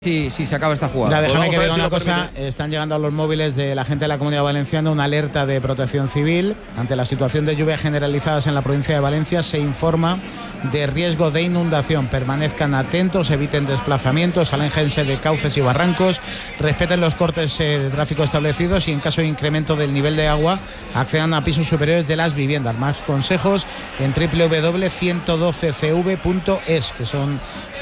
si se acaba esta jugada. Déjame que diga una cosa. Están llegando a los móviles de la gente de la Comunidad Valenciana una alerta de protección civil. Ante la situación de lluvias generalizadas en la provincia de Valencia, se informa de riesgo de inundación. Permanezcan atentos, eviten desplazamientos, aléjense de cauces y barrancos, respeten los cortes de tráfico establecidos y en caso de incremento del nivel de agua accedan a pisos superiores de las viviendas. Más consejos en www.112cv.es, que son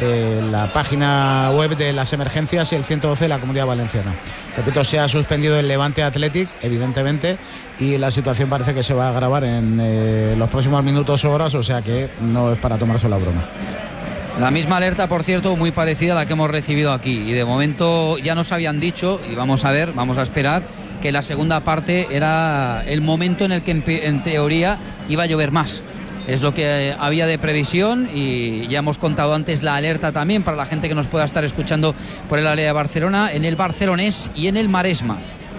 la página web de las emergencias, y el 112 de la Comunidad Valenciana. Repito, se ha suspendido el Levante Athletic, evidentemente, y la situación parece que se va a agravar en los próximos minutos o horas, o sea que no es para tomarse la broma. La misma alerta, por cierto, muy parecida a la que hemos recibido aquí, y de momento ya nos habían dicho, y vamos a ver, vamos a esperar, que la segunda parte era el momento en el que en teoría iba a llover más. Es lo que había de previsión, y ya hemos contado antes la alerta también para la gente que nos pueda estar escuchando por el área de Barcelona, en el Barcelonés y en el Maresma.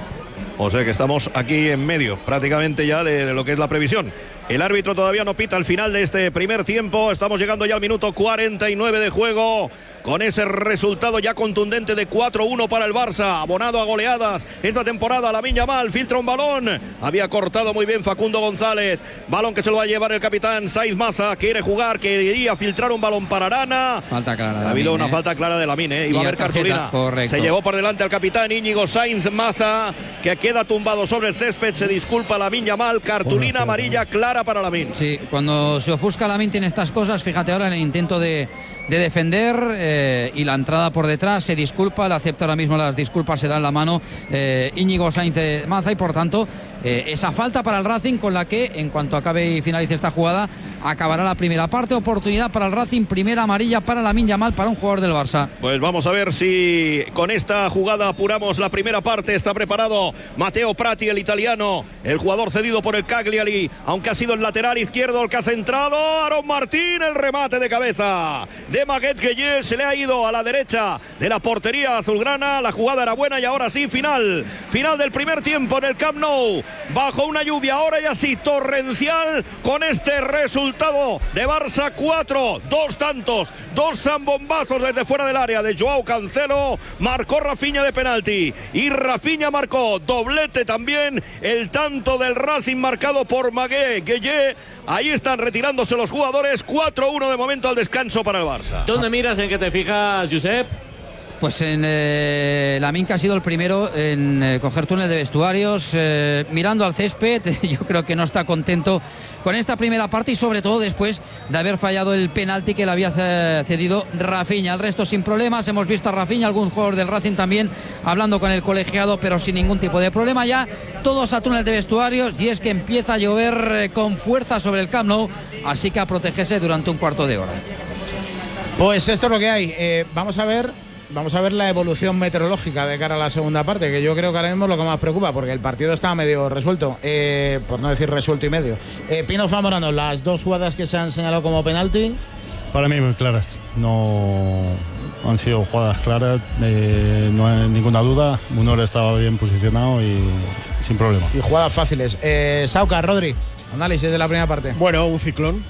O sea que estamos aquí en medio prácticamente ya de lo que es la previsión. El árbitro todavía no pita al final de este primer tiempo. Estamos llegando ya al minuto 49 de juego, con ese resultado ya contundente de 4-1 para el Barça, abonado a goleadas esta temporada. Lamine Yamal filtra un balón, había cortado muy bien Facundo González, balón que se lo va a llevar el capitán Sainz Maza. Quiere jugar, quería filtrar un balón para Arana. Falta clara. Ha habido una falta clara de Lamine, iba a haber cartulina. Correcto. Se llevó por delante al capitán Íñigo Sainz Maza, que queda tumbado sobre el césped. Se disculpa Lamine Yamal, cartulina amarilla clara para Lamine. Sí, cuando se ofusca Lamine en estas cosas, fíjate ahora en el intento de defender y la entrada por detrás, se disculpa, le acepta ahora mismo las disculpas, se da en la mano Íñigo Sainz Maza, y por tanto esa falta para el Racing, con la que en cuanto acabe y finalice esta jugada acabará la primera parte. Oportunidad para el Racing, primera amarilla para Lamine Yamal, para un jugador del Barça. Pues vamos a ver si con esta jugada apuramos la primera parte. Está preparado Matteo Prati, el italiano, el jugador cedido por el Cagliari, aunque ha sido el lateral izquierdo el que ha centrado. Aaron Martín, el remate de cabeza de Maguette Gueye, se le ha ido a la derecha de la portería azulgrana. La jugada era buena y ahora sí, final del primer tiempo en el Camp Nou, bajo una lluvia ahora y así torrencial, con este resultado de Barça 4, dos tantos, dos zambombazos desde fuera del área de Joao Cancelo. Marcó Rafinha de penalti y Rafinha marcó doblete también, el tanto del Racing marcado por Maguette Gueye. Ahí están retirándose los jugadores. 4-1 de momento al descanso para el Barça. ¿Dónde miras, en qué te fijas, Josep? Pues en Lamine, que ha sido el primero en coger túnel de vestuarios, mirando al césped. Yo creo que no está contento con esta primera parte, y sobre todo después de haber fallado el penalti que le había cedido Rafinha. El resto sin problemas. Hemos visto a Rafinha, algún jugador del Racing también, hablando con el colegiado, pero sin ningún tipo de problema. Ya todos a túnel de vestuarios, y es que empieza a llover con fuerza sobre el Camp Nou, así que a protegerse durante un cuarto de hora. Pues esto es lo que hay. Vamos a ver la evolución meteorológica de cara a la segunda parte, que yo creo que ahora mismo es lo que más preocupa, porque el partido está medio resuelto, por no decir resuelto y medio. Pino Zamorano, las dos jugadas que se han señalado como penalti. Para mí muy claras, no han sido jugadas claras, no hay ninguna duda. Munor estaba bien posicionado y sin problema. Y jugadas fáciles. Sauca, Rodri, análisis de la primera parte. Bueno, un ciclón,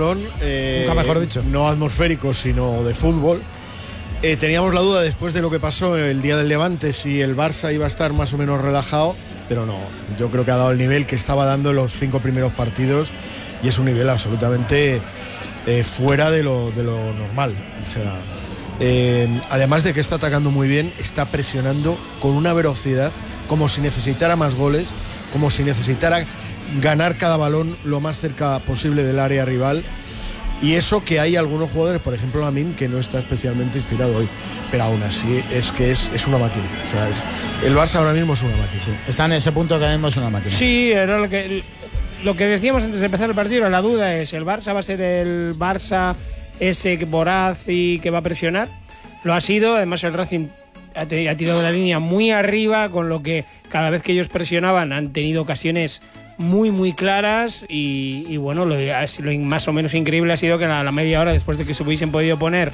nunca mejor dicho. No atmosférico, sino de fútbol. Teníamos la duda después de lo que pasó el día del Levante, si el Barça iba a estar más o menos relajado, pero no, yo creo que ha dado el nivel que estaba dando en los 5 primeros partidos, y es un nivel absolutamente fuera de lo normal. O sea, además de que está atacando muy bien, está presionando con una velocidad, como si necesitara más goles, como si necesitara ganar cada balón lo más cerca posible del área rival. Y eso que hay algunos jugadores, por ejemplo Lamine, que no está especialmente inspirado hoy, pero aún así es que es una máquina. O sea, el Barça ahora mismo es una máquina. Sí. Está en ese punto que ahora mismo es una máquina. Sí, era lo que decíamos antes de empezar el partido. La duda es, ¿el Barça va a ser el Barça ese voraz y que va a presionar? Lo ha sido. Además el Racing ha tirado una línea muy arriba, con lo que cada vez que ellos presionaban han tenido ocasiones muy muy claras, y bueno, lo más o menos increíble ha sido que a la media hora, después de que se hubiesen podido poner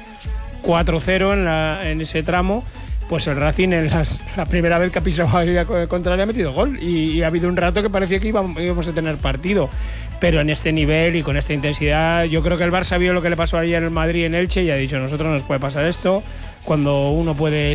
4-0 en ese tramo, pues el Racing en la primera vez que ha pisado a la contraria ha metido gol, y ha habido un rato que parecía que íbamos a tener partido. Pero en este nivel y con esta intensidad, yo creo que el Barça vio lo que le pasó ayer en el Madrid, en Elche, y ha dicho, nosotros nos puede pasar esto. cuando uno puede